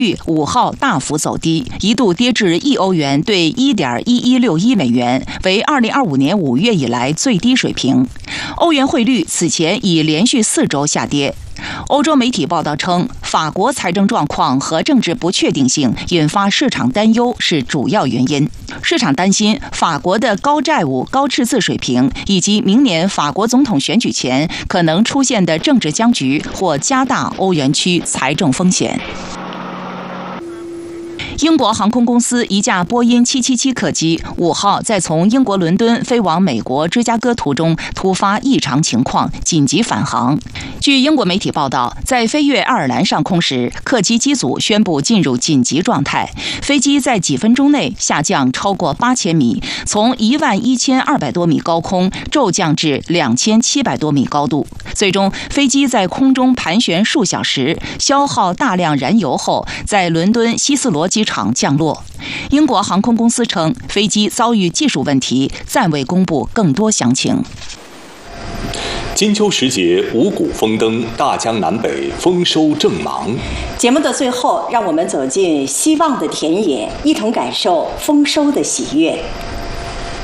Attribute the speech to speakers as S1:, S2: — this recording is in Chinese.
S1: 5号大幅走低，一度跌至1欧元兑1.1161美元，为2025年5月以来最低水平。欧元汇率此前已连续4周下跌。欧洲媒体报道称，法国财政状况和政治不确定性引发市场担忧是主要原因。市场担心法国的高债务、高赤字水平，以及明年法国总统选举前可能出现的政治僵局，或加大欧元区财政风险。英国航空公司一架波音777客机5号在从英国伦敦飞往美国芝加哥途中突发异常情况，紧急返航。据英国媒体报道，在飞越爱尔兰上空时，客机机组宣布进入紧急状态，飞机在几分钟内下降超过8000米，从11200多米高空骤降至2700多米高度。最终，飞机在空中盘旋数小时，消耗大量燃油后，在伦敦希斯罗机场降落。英国航空公司称，飞机遭遇技术问题，暂未公布更多详情。
S2: 金秋时节，五谷丰登，大江南北丰收正忙。
S3: 节目的最后，让我们走进希望的田野，一同感受丰收的喜悦。